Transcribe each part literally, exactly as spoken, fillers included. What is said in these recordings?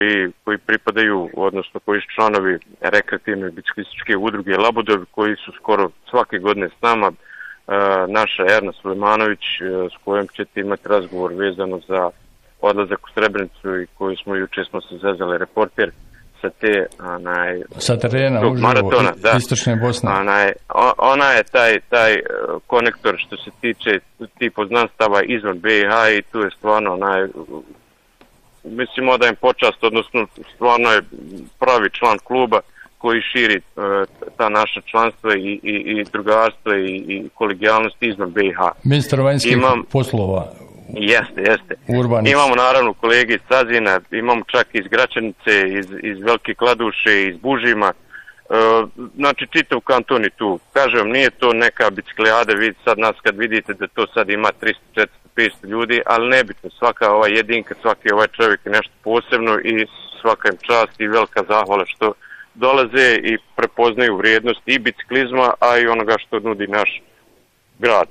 koji, koji pripadaju, odnosno koji su članovi rekreativne biciklističke udruge Labudovi, koji su skoro svake godine s nama. Naša Erna Sulemanović, s kojom ćete imati razgovor vezano za odlazak u Srebrenicu i koji smo juče smo se zezali reporter sa te onaj, sa terena uživo, maratona, da, istočne Bosne. Onaj, ona je taj, taj konektor što se tiče ti poznanstava izvan B i H i tu je stvarno onaj, mislim odajem počast, odnosno stvarno je pravi član kluba koji širi uh, ta naša članstva i, i, i drugarstva i, i kolegijalnost izvan B i H. Ministar vanjskih Imam, poslova. Jeste, jeste. Urbanic. Imamo naravno kolege iz Cazina, imamo čak iz Gračanice, iz, iz Velike Kladuše, iz Bužima. Uh, znači čitav kanton je tu. Kažem, nije to neka biciklijada, vi sad nas kad vidite da to sad ima tristo, četiristo, petsto ljudi, ali nebitno, svaka ova jedinka, svaki ovaj čovjek je nešto posebno i svaka im čast i velika zahvala što dolaze i prepoznaju vrijednost i biciklizma, a i onoga što nudi naš grad.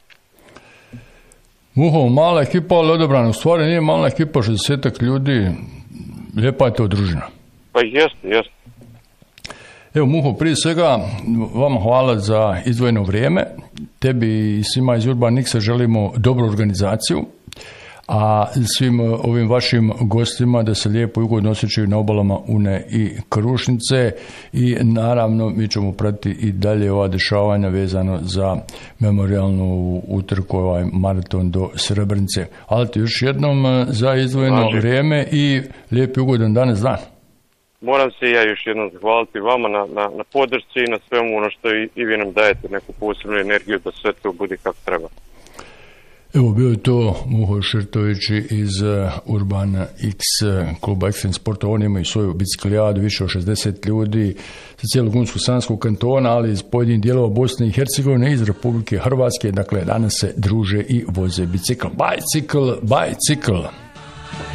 Muho, mala ekipa, ali odobrana. U stvari nije mala ekipa, šezdesetak ljudi, lijepa je to družina. Pa jeste, jeste. Evo, Muho, prije svega vama hvala za izdvojeno vrijeme. Tebi i svima iz Urban X-a želimo dobru organizaciju, a svim ovim vašim gostima da se lijepo i ugodno osjećaju na obalama Une i Krušnice i naravno mi ćemo pratiti i dalje ova dešavanja vezano za memorijalnu utrku, ovaj maraton do Srebrenice. Ali ti još jednom za izdvojeno Maži. vrijeme i lijep i ugodan danas dan. Moram se ja još jednom zahvaliti vama na, na, na podršci i na svemu ono što i, i vi nam dajete neku posebnu energiju da sve to bude kako treba. Evo, bio je to Muho Širtović iz Urban X kluba Ekstrem Sporta. Oni imaju svoju biciklijadu, više od šezdeset ljudi sa cijelog Unsko-Sanskog kantona, ali iz pojedinih dijelova Bosne i Hercegovine, iz Republike Hrvatske. Dakle, danas se druže i voze bicikl. Bicycle, bicycle.